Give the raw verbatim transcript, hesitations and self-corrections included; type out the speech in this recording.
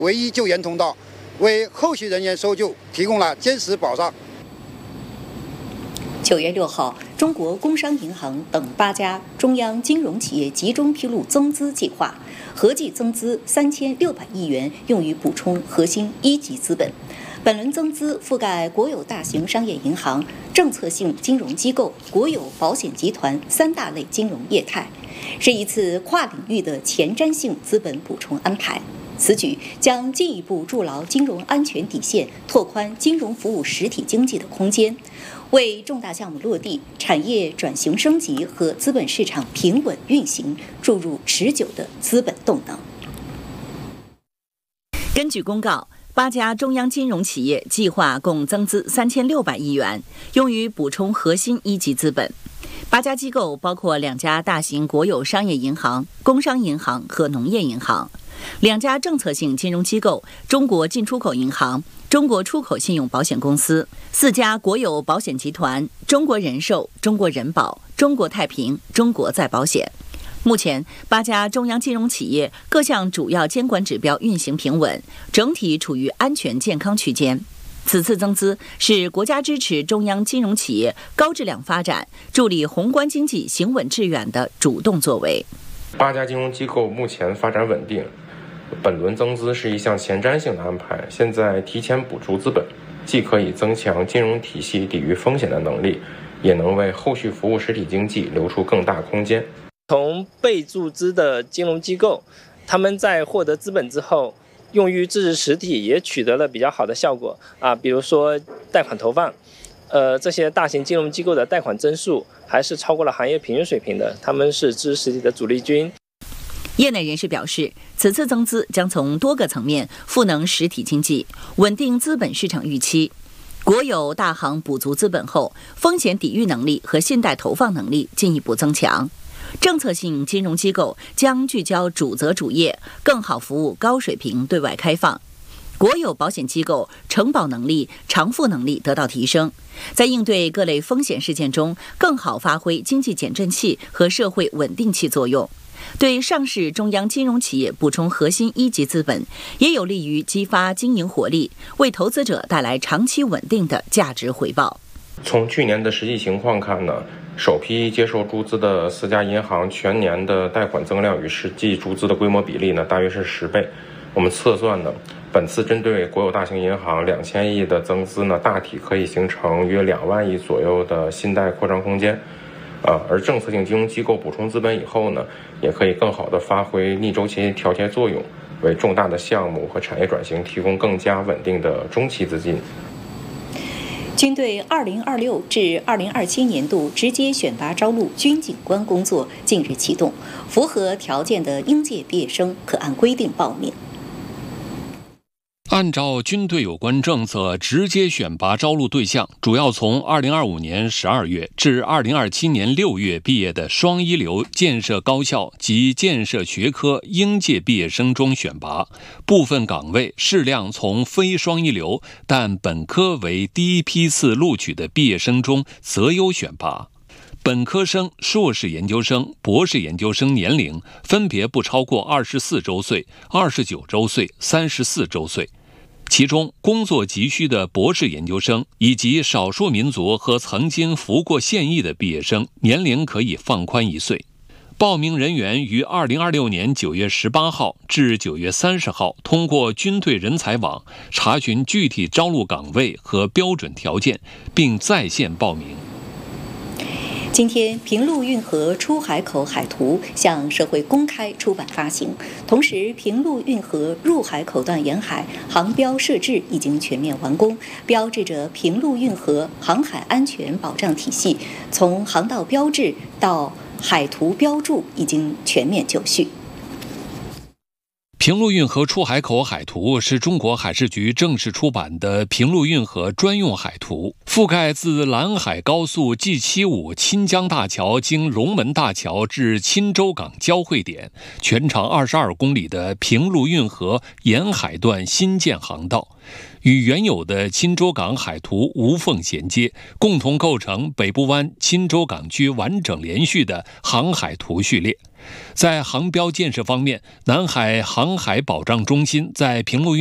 唯一救援通道，为后续人员搜救提供了坚实保障。 九月六号，中国工商银行等八家中央金融企业集中披露增资计划，合计增资三千六百亿元，用于补充核心一级资本。本轮增资覆盖国有大型商业银行、政策性金融机构、国有保险集团三大类金融业态，是一次跨领域的前瞻性资本补充安排。此举将进一步筑牢金融安全底线，拓宽金融服务实体经济的空间，为重大项目落地、产业转型升级和资本市场平稳运行注入持久的资本动能。 根据公告，八家中央金融企业计划共增资三千六百亿元，用于补充核心一级资本。八家机构包括两家大型国有商业银行、工商银行和农业银行，两家政策性金融机构中国进出口银行、中国出口信用保险公司，四家国有保险集团中国人寿、中国人保、中国太平、中国再保险。目前，八家中央金融企业各项主要监管指标运行平稳，整体处于安全健康区间。此次增资是国家支持中央金融企业高质量发展、助力宏观经济行稳致远的主动作为。 八家金融机构目前发展稳定，本轮增资是一项前瞻性的安排，现在提前补足资本，既可以增强金融体系抵御风险的能力，也能为后续服务实体经济留出更大空间。 从被注资的金融机构，他们在获得资本之后，用于支持实体也取得了比较好的效果啊，比如说贷款投放，呃，这些大型金融机构的贷款增速还是超过了行业平均水平的，他们是支持实体的主力军。 业内人士表示，此次增资将从多个层面赋能实体经济，稳定资本市场预期。国有大行补足资本后，风险抵御能力和信贷投放能力进一步增强。政策性金融机构将聚焦主责主业，更好服务高水平对外开放。国有保险机构承保能力、偿付能力得到提升，在应对各类风险事件中，更好发挥经济减震器和社会稳定器作用。对上市中央金融企业补充核心一级资本，也有利于激发经营活力，为投资者带来长期稳定的价值回报。 从去年的实际情况看呢，首批接受注资的四家银行全年的贷款增量与实际注资的规模比例呢，大约是十倍。我们测算呢，本次针对国有大型银行两千亿的增资呢，大体可以形成约两万亿左右的信贷扩张空间。啊，而政策性金融机构补充资本以后呢，也可以更好地发挥逆周期调节作用，为重大的项目和产业转型提供更加稳定的中期资金。 军队二零二六至二零二七年度直接选拔招录军警官工作近日启动，符合条件的应届毕业生可按规定报名。 按照军队有关政策，直接选拔招录对象主要从二零二五年十二月至二零二七年六月毕业的双一流建设高校及建设学科应届毕业生中选拔，部分岗位适量从非双一流但本科为第一批次录取的毕业生中择优选拔。本科生、硕士研究生、博士研究生年龄分别不超过二十四周岁、二十九周岁、三十四周岁。其中，工作急需的博士研究生以及少数民族和曾经服过现役的毕业生，年龄可以放宽一岁。报名人员于二零二六年九月十八号至九月三十号通过军队人才网查询具体招录岗位和标准条件，并在线报名。 今天，平陆运河出海口海图向社会公开出版发行，同时平陆运河入海口段沿海航标设置已经全面完工，标志着平陆运河航海安全保障体系从航道标志到海图标注已经全面就绪。 平陆运河出海口海图是中国海事局正式出版的平陆运河专用海图，覆盖自兰海高速 G 七十五 钦江大桥经龙门大桥至钦州港交汇点，全长二十二公里的平陆运河沿海段新建航道，与原有的钦州港海图无缝衔接，共同构成北部湾钦州港区完整连续的航海图序列。 在航标建设方面，南海航海保障中心在平陆运